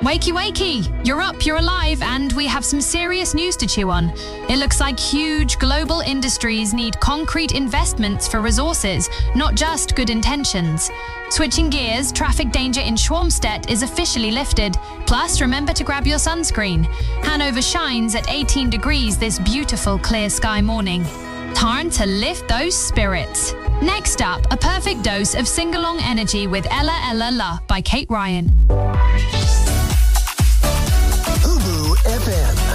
Wakey, wakey! You're up, you're alive, and we have some serious news to chew on. It looks like huge global industries need concrete investments for resources, not just good intentions. Switching gears, traffic danger in Schwarmstedt is officially lifted. Plus, remember to grab your sunscreen. Hanover shines at 18 degrees this beautiful clear sky morning. Time to lift those spirits. Next up, a perfect dose of sing-along energy with Ella Ella La by Kate Ryan. Ubu FM.